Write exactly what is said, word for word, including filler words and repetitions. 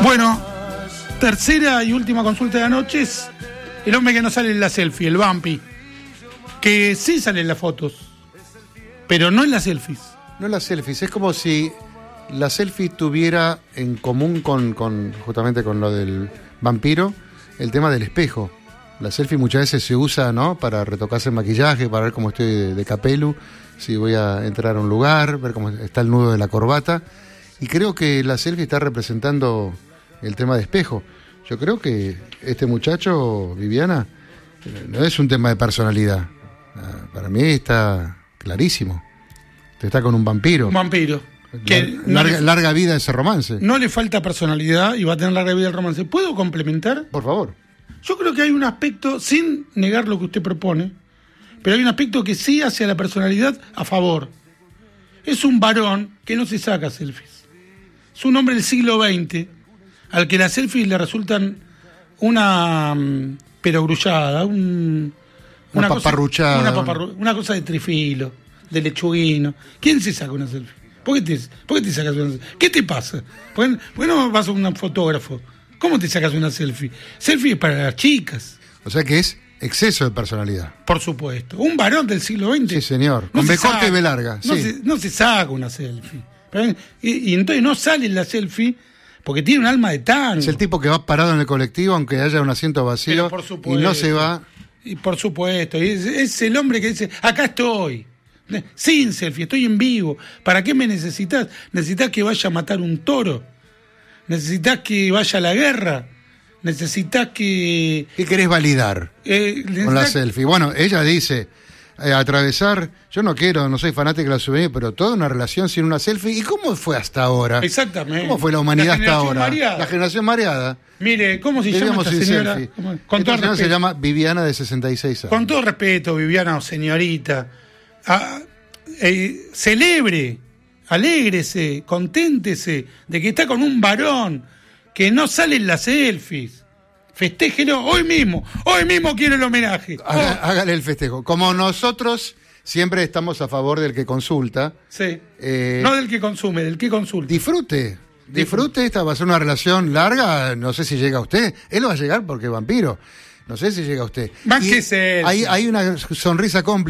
Bueno, tercera y última consulta de la noche es el hombre que no sale en la selfie, el vampi. Que sí sale en las fotos, pero no en las selfies. No en las selfies, es como si la selfie tuviera en común con, con justamente con lo del vampiro, el tema del espejo. La selfie muchas veces se usa, ¿no?, para retocarse el maquillaje, para ver cómo estoy de, de capelu, si voy a entrar a un lugar, ver cómo está el nudo de la corbata. Y creo que la selfie está representando el tema de espejo. Yo creo que este muchacho, Viviana, no es un tema de personalidad. Para mí está clarísimo. Está con un vampiro. Un vampiro. Que Lar- no larga, le, larga vida ese romance. no le falta personalidad y va a tener larga vida el romance. ¿Puedo complementar? Por favor. Yo creo que hay un aspecto, sin negar lo que usted propone, pero hay un aspecto que sí hace a la personalidad a favor. Es un varón que no se saca selfies. Es un hombre del siglo veinte al que las selfies le resultan una um, perogrullada, un, Una cosa- paparruchada. una, paparru- una cosa de trifilo, de lechuguino. ¿Quién se saca una selfie? ¿Por qué te, por qué te sacas una selfie? ¿Qué te pasa? ¿Por qué, por qué no vas a un fotógrafo? ¿Cómo te sacas una selfie? Selfie es para las chicas. O sea que es exceso de personalidad. Por supuesto. Un varón del siglo veinte. Sí, señor. no Con se B corta saca- y B larga. No, Sí. se, no se saca una selfie. Pero, y, y entonces no sale en la selfie porque tiene un alma de tango. Es el tipo que va parado en el colectivo aunque haya un asiento vacío. Pero por Y supuesto. no se va. Y por supuesto. Y es, es el hombre que dice, acá estoy. Sin selfie, estoy en vivo. ¿Para qué me necesitas? ¿Necesitas que vaya a matar un toro? ¿Necesitas que vaya a la guerra? ¿Necesitas que... ¿Qué querés validar eh, con la necesitas- selfie? Bueno, ella dice, eh, atravesar, yo no quiero, no soy fanática de la souvenir, pero toda una relación sin una selfie. ¿Y cómo fue hasta ahora? Exactamente. ¿Cómo fue la humanidad La hasta generación ahora? mareada. La generación mareada. Mire, ¿cómo se llama Vivíamos esta sin señora? selfie. Con Esta todo señora respeto. se llama Viviana, de sesenta y seis años. Con todo respeto, Viviana o señorita, a- eh, celebre, alégrese, conténtese de que está con un varón que no sale en las selfies. Festéjelo hoy mismo, hoy mismo quiero el homenaje. Haga- Oh, hágale el festejo. Como nosotros siempre estamos a favor del que consulta, sí. eh, No del que consume, del que consulta. disfrute. Disfrute, esta va a ser una relación larga, no sé si llega a usted. Él va a llegar porque es vampiro. No sé si llega a usted. Más Y que selfie. hay, hay una sonrisa cómplice.